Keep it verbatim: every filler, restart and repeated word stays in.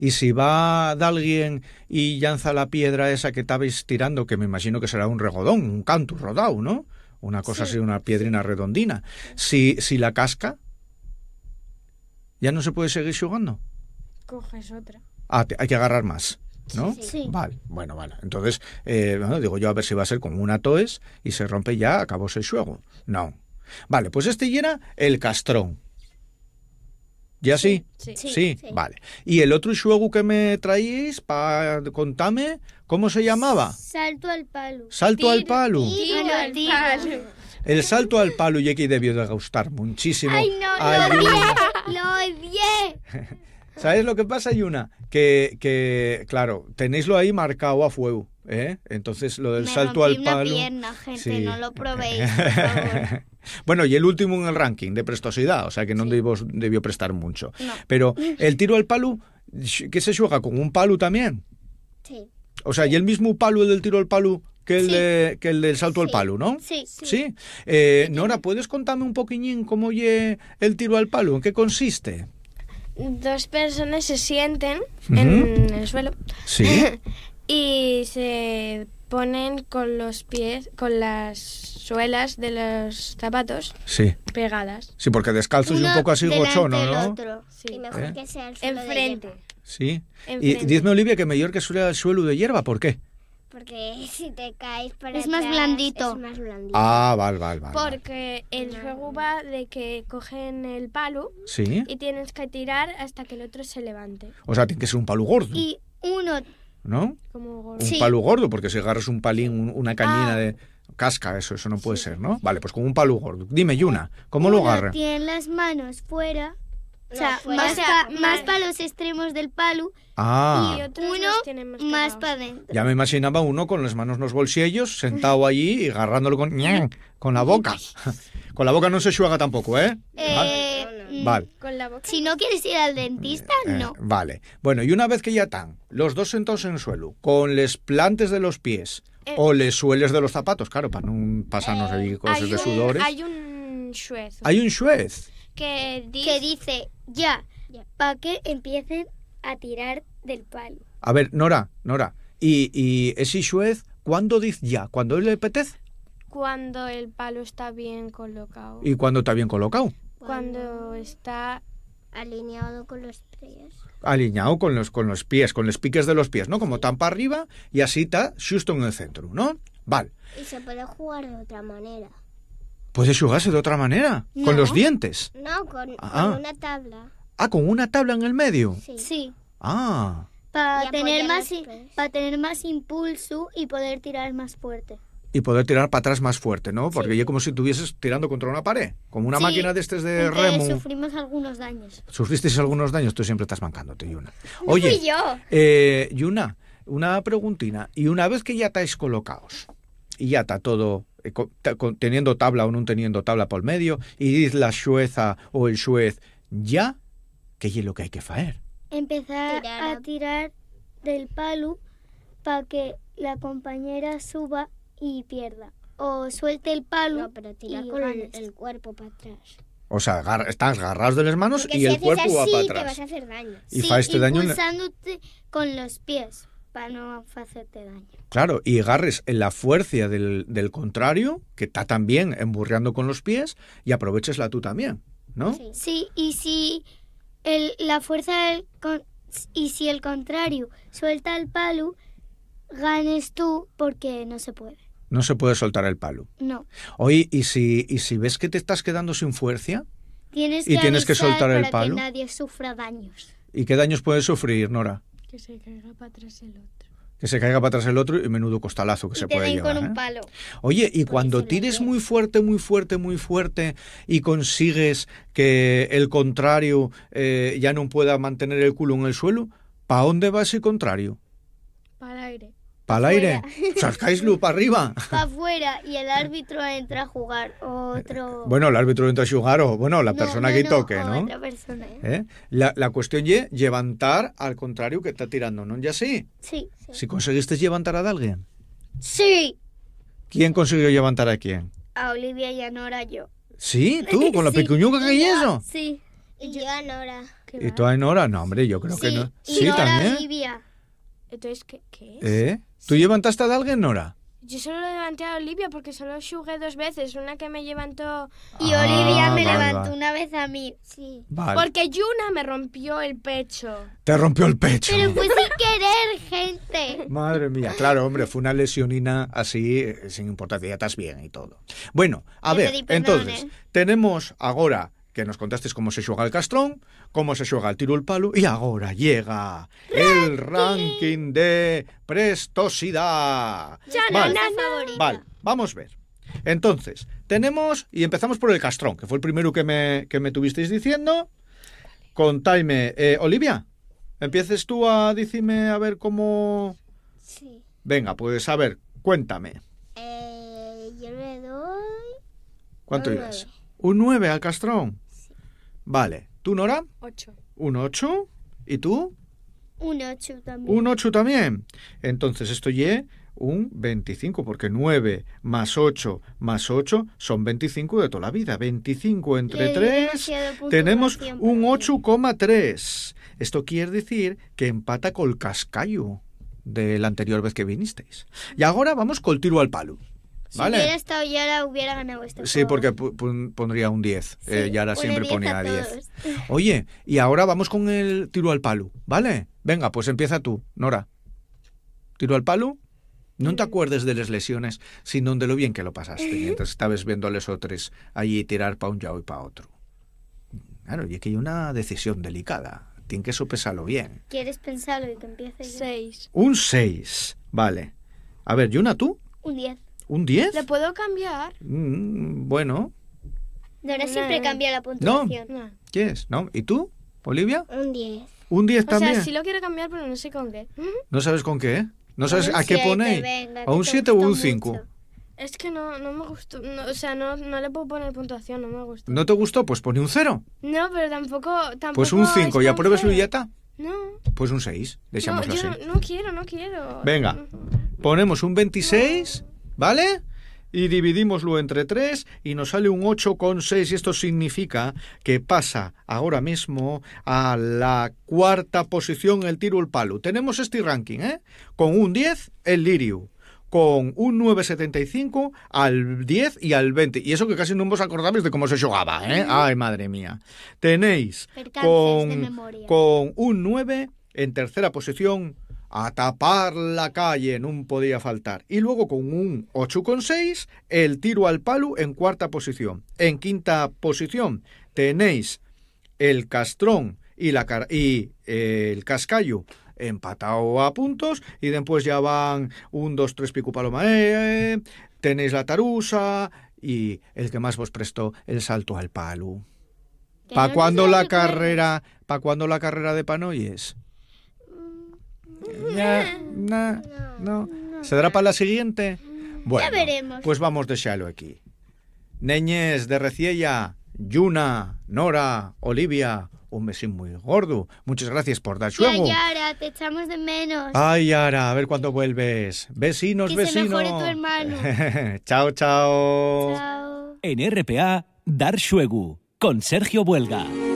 Y si va de alguien y lanza la piedra esa que estabais tirando, que me imagino que será un regodón, un canto rodado, ¿no? Una cosa sí. así, una piedrina redondina. Si, si la casca, ¿ya no se puede seguir jugando? Coges otra. Ah, te, hay que agarrar más, ¿no? Sí, sí. Vale, bueno, vale. Entonces, eh, bueno, digo yo a ver si va a ser como una toes y se rompe ya, acabóse el juego. No. Vale, pues este ya era el castrón. ¿Ya sí? Sí. Sí, Sí, sí. sí. Vale. ¿Y el otro juego que me traíais para contarme, cómo se llamaba? Salto al palo. Salto al palo. Tiro al palo. El salto al palo y que debió de gustar muchísimo. Ay, no, a lo Yuna. odié, lo odié. ¿Sabes lo que pasa, Yuna? Que, que, claro, tenéislo ahí marcado a fuego, ¿eh? Entonces, lo del Me salto rompí al una palo... pierna, gente, Sí. no lo probéis, por favor. Bueno, y el último en el ranking de prestosidad, o sea que no Sí. debió, debió prestar mucho. No. Pero el tiro al palo, ¿qué se juega? ¿Con un palo también? Sí. O sea, ¿y el mismo palo el del tiro al palo que el, Sí. de, que el del salto al Sí. palo, no? Sí. ¿Sí? Eh, Nora, ¿puedes contarme un poquillín cómo ye el tiro al palo? ¿En qué consiste? Dos personas se sienten Ujú. en el suelo Sí. y se ponen con los pies, con las suelas de los zapatos Sí. pegadas. Sí, porque descalzo es un Uno poco así delante gochono, del ¿no? otro. Sí. Y mejor ¿Eh? que sea el suelo de Enfrente. hierba. Sí. Y Enfrente. dime, Olivia, que mejor que suele el suelo de hierba, ¿por qué? Porque si te caes para Es más atrás, blandito. Es más blandito. Ah, vale, vale, vale. vale. Porque el juego va de que cogen el palo Sí. y tienes que tirar hasta que el otro se levante. O sea, tiene que ser un palo gordo, Y uno... ¿no? Como gordo. Un Sí. palo gordo, porque si agarras un palín, un- una cañina Ah. de casca, eso, eso no puede ser, ¿no? Vale, pues con un palo gordo. Dime, Yuna, ¿cómo lo uno agarra? tiene las manos fuera. O No, sea, fuera. más, O sea, pa- más- más para los extremos del palo Ah, Y otros uno los tienen más, más pegados. para adentro. ya me imaginaba uno con las manos en los bolsillos, sentado allí y agarrándolo con, con la boca. Con la boca no se juega tampoco, ¿eh? Eh, no, mm, Vale. Con la boca. Si no quieres ir al dentista, Eh, no. Vale. Bueno, y una vez que ya están los dos sentados en el suelo, con les plantes de los pies Eh. o les sueles de los zapatos, claro, para no pasarnos ahí cosas hay, de un, sudores. hay un juez Hay un juez. que dice... Que dice ya, Ya. para que empiecen a tirar del palo. A ver, Nora, Nora, y, y ese juez, ¿cuándo dice ya? ¿Cuándo le apetece? Cuando el palo está bien colocado. ¿Y cuándo está bien colocado? Cuando está... Alineado con los pies. Alineado con los, con los pies, con los piques de los pies, ¿no? Como tan para arriba y así está justo en el centro, ¿no? Vale. Y se puede jugar de otra manera. ¿Puede jugarse de otra manera? ¿Con No. los dientes? No, con, Ah. con una tabla. Ah, ¿con una tabla en el medio? Sí. Sí, Ah, para Y tener apoyar más los i- pies. para tener más impulso y poder tirar más fuerte. y poder tirar para atrás más fuerte, ¿no? Porque ya como si estuvieses tirando contra una pared, como una Sí, máquina de estos de Entonces remo. sufrimos algunos daños. ¿Sufristeis algunos daños? Tú siempre estás mancándote, Yuna. No Oye, fui yo. eh, Yuna, una preguntina. Y una vez que ya estáis colocados, y ya está todo, eh, co- ta- con- teniendo tabla o no teniendo tabla por medio, y dice la xueza o el xuez, ya, ¿qué es lo que hay que hacer? Empezar Tirar a a- tirar del palo para que la compañera suba y pierda. O suelte el palo No, pero tirar y con el, ganes. el cuerpo para atrás. O sea, agar- estás agarrados de las manos Porque y si el haces cuerpo así, va para te vas atrás. a hacer daño. Y Sí, fa este daño... en- impulsándote con los pies para no hacerte daño. Claro, y agarres en la fuerza del, del contrario, que está también emburreando con los pies, y aprovechesla tú también, ¿no? Sí. Sí, y si el, la fuerza del con- y si el contrario suelta el palo, ganes tú porque no se puede. No se puede soltar el palo. No. Oye, ¿y si, y si ves que te estás quedando sin fuerza? Tienes ¿Y que tienes que avisar soltar el para palo? que nadie sufra daños. ¿Y qué daños puedes sufrir, Nora? Que se caiga para atrás el otro. Que se caiga para atrás el otro y menudo costalazo que Y se te puede den llevar. con un ¿eh? palo. Oye, y Por cuando eso la tires piel. muy fuerte, muy fuerte, muy fuerte y consigues que el contrario eh, ya no pueda mantener el culo en el suelo, ¿para dónde va ese contrario? Para el aire. ¿Para el aire? Afuera. ¿Sacáislo para arriba? Para afuera y el árbitro entra a jugar. Otro. Bueno, el árbitro entra a jugar o, bueno, la No, persona no, que no, toque, o ¿no? Otra persona. ¿Eh? La, la cuestión es levantar al contrario que está tirando, ¿no? Ya sí. Sí. Si conseguiste levantar a alguien. Sí. ¿Quién consiguió levantar a quién? A Olivia y a Nora yo. ¿Sí? ¿Tú? ¿Con la Sí. pequeñuca que hay eso? Sí. Y yo a Nora. ¿Qué ¿Y va? tú, Ainhoa? No, hombre, yo creo que Sí, no. y Sí, Nora también. Olivia. Entonces, ¿qué, qué es? ¿Eh? ¿Tú levantaste a alguien, Nora? Yo solo levanté a Olivia porque solo jugué dos veces. Una que me levantó... Y Ah, Olivia me vale, levantó vale. una vez a mí. Sí. Vale. Porque Yuna me rompió el pecho. Te rompió el pecho. Pero fue sin querer, gente. Madre mía, claro, hombre, fue una lesionina así, eh, sin importancia, ya estás bien y todo. Bueno, a Le ver, pedí perdón, entonces, eh. tenemos agora que nos contasteis cómo se xoga el castrón, cómo se xoga el tiro al palo, y agora llega el ranking de prestosidad. Vale, favorita. vale, vamos a ver. Entonces, tenemos, y empezamos por el castrón, que fue el primero que me, que me tuvisteis diciendo. Contaime, eh, Olivia, empieces tú a decirme a ver cómo... Sí. Venga, pues a ver, cuéntame. Eh, yo le doy ¿Cuánto Un ibas? Un nueve al castrón. Vale. ¿Tú, Nora? Ocho. Un ocho. ¿Y tú? Un ocho también. Un ocho también. Entonces esto ye un veinticinco, porque nueve más ocho más ocho son veinticinco de toda la vida. veinticinco entre Le di tres, demasiada puntuación tenemos para un mí. ocho coma tres. Esto quiere decir que empata col cascallo de la anterior vez que vinisteis. Y ahora vamos col tiro al palo. Si ¿Vale? hubiera estado Yara, hubiera ganado este Sí, juego. porque pu- pu- pondría un diez. Sí, Eh, Yara pone siempre diez ponía a diez. todos. Oye, y ahora vamos con el tiro al palo, ¿vale? Venga, pues empieza tú, Nora. ¿Tiro al palo? No te acuerdes de las lesiones, sino de lo bien que lo pasaste mientras estabas viendo a los otros allí tirar para un lado y para otro. Claro, y aquí hay una decisión delicada. Tienen que sopesarlo bien. ¿Quieres pensarlo y que empiece yo? Seis. Un seis, vale. A ver, Yuna, ¿tú? Un diez. ¿Un diez? ¿Le puedo cambiar? Mm, bueno, Nora No. siempre cambia la puntuación. No. ¿qué es? ¿No? ¿Y tú, Olivia? un diez. ¿Un diez O también? sea, sí lo quiero cambiar, pero no sé con qué. ¿No sabes con qué? ¿No sabes Un a qué siete, ponéis? venga, ¿A que un te siete o gustó un cinco? mucho. Es que no, no me gustó. No, o sea, no, no le puedo poner puntuación, no me gusta. ¿No te gustó? Pues pone un cero. No, pero tampoco. tampoco Pues un es cinco. ¿Ya un pruebas cero. y ya está? No. Pues un seis. No, Dejémoslo yo así. no, no quiero, no quiero. Venga. Ponemos un veintiséis, ¿vale? Y dividimoslo entre tres y nos sale un ocho coma seis. Y esto significa que pasa ahora mismo a la cuarta posición el tiro al palo. Tenemos este ranking, ¿eh? Con un diez el Liriu. Con un nueve coma setenta y cinco al diez y al veinte. Y eso que casi no vos acordabais de cómo se jugaba, ¿eh? Ay, madre mía. Tenéis Percances de con, memoria. con un nueve en tercera posición a tapar la calle, no podía faltar. Y luego con un ocho coma seis el tiro al palo en cuarta posición. En quinta posición tenéis el castrón y, la car y eh, el cascallo empatado a puntos, y después ya van un, dos, tres pico paloma, eh, tenéis la tarusa y el que más vos prestó el salto al palo. Que ¿Para no cuándo nos la recuerdes. carrera, para cuándo la carrera de Panoyes? Ya, na, no. ¿Se dará para la siguiente? Bueno, Ya veremos. pues vamos a dejarlo aquí. Neñes de Reciella, Yuna, Nora, Olivia, un besín muy gordo. Muchas gracias por dar Tía juego. Yara, te echamos de menos. Ay, Yara, a ver cuándo vuelves. Vecinos, Que se vecinos. mejore tu hermano. Chao, chao. Chao. En R P A, Dar Xuegu, con Sergio Buelga.